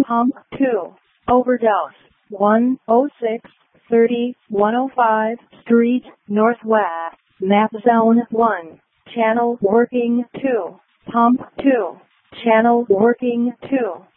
Pump 2. Overdose. 106 30 105 Street, Northwest. Map Zone 1. Channel working 2. Pump 2. Channel working 2.